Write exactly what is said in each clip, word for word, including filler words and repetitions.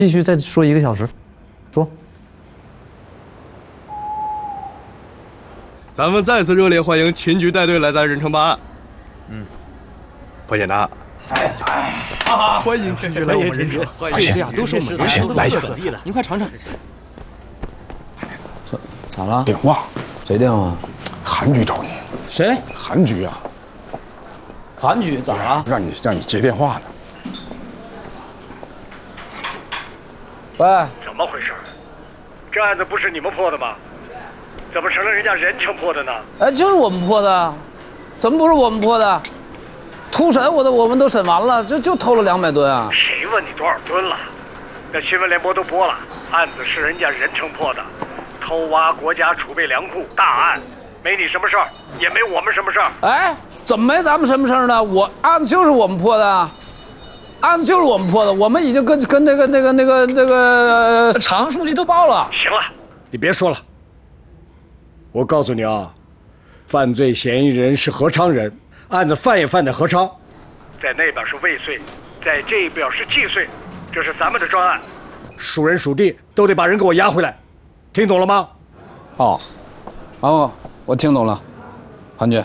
继续再说一个小时，说。 咱们再次热烈欢迎秦局带队来咱任城办案。嗯，不简单。哎哎，欢迎秦局来我们任城。 这些呀都是我们任城来本地的，您快尝尝。 咋了？ 电话？ 谁电话？ 韩局找你。 谁？ 韩局啊。 韩局咋了？ 让你让你接电话呢。 喂， 怎么回事？这案子不是你们破的吗？怎么成了人家任城破的呢？ 哎，就是我们破的，怎么不是我们破的？突审我都我们都审完了，就就偷了两百吨啊！ 谁问你多少吨了？那新闻联播都播了，案子是人家任城破的，偷挖国家储备粮库大案，没你什么事儿，也没我们什么事儿。 哎，怎么没咱们什么事儿呢？我案子就是我们破的。 案子就是我们破的，我们已经跟跟那个那个那个那个厂书记都报了。 行了， 你别说了。我告诉你啊，犯罪嫌疑人是何昌人，案子犯也犯在何昌， 在那边是未遂，在这边是既遂，这是咱们的专案。 属人属地都得把人给我押回来，听懂了吗？ 哦，哦，我听懂了，韩局。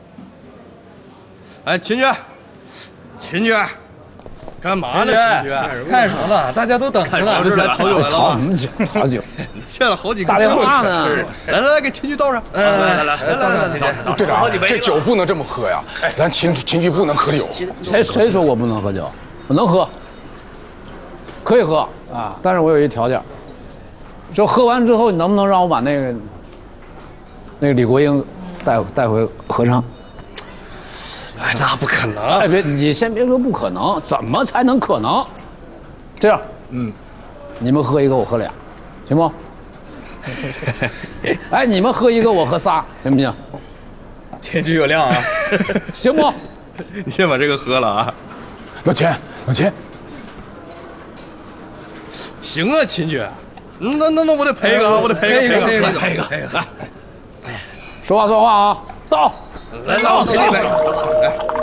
哎，秦局，秦局。 干嘛呢，秦局？ 干什么呢？大家都等着呢。 这来讨酒来了。 讨什么酒？讨酒。 欠了好几个打电话呢。 来来来，给秦局倒上。 来来来来来来来， 队长，这酒不能这么喝呀！咱秦秦局不能喝酒。 谁谁说我不能喝酒？我能喝，可以喝啊。但是我有一条件，就喝完之后，你能不能让我把那个那个李国英带带回合昌？ 哎，那不可能！ 哎，别，你先别说不可能，怎么才能可能？这样，嗯，你们喝一个，我喝俩，行不？哎，你们喝一个，我喝仨，行不行？ 钱局有量啊， 行不？ 你先把这个喝了啊！ 老钱，老钱， 行啊，秦局，那那那我得赔一个啊，我得赔一个， 赔一个， 赔一个， 赔一个，来， 说话算话啊，到， 来来，我给你赔。